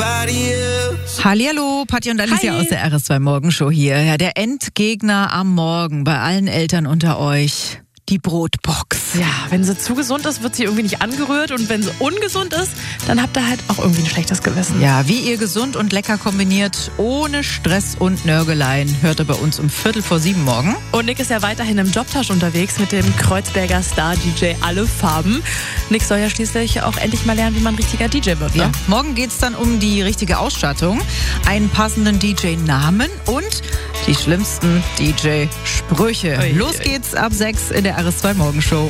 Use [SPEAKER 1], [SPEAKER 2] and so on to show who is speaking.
[SPEAKER 1] everybody else.
[SPEAKER 2] Hallihallo, Patti und Alicia aus der RS2 Morgenshow hier. Ja, der Endgegner am Morgen bei allen Eltern unter euch. Die Brotbox.
[SPEAKER 3] Ja, wenn sie zu gesund ist, wird sie irgendwie nicht angerührt. Und wenn sie ungesund ist, dann habt ihr halt auch irgendwie ein schlechtes Gewissen.
[SPEAKER 2] Ja, wie ihr gesund und lecker kombiniert, ohne Stress und Nörgeleien, hört ihr bei uns um 6:45 morgen.
[SPEAKER 3] Und Nick ist ja weiterhin im Jobtausch unterwegs mit dem Kreuzberger Star-DJ Alle Farben. Nick soll ja schließlich auch endlich mal lernen, wie man ein richtiger DJ wird. Ne?
[SPEAKER 2] Ja, morgen geht's dann um die richtige Ausstattung, einen passenden DJ-Namen und die schlimmsten DJ-Sprüche. Los geht's ab 6 in der RS2 Morgenshow.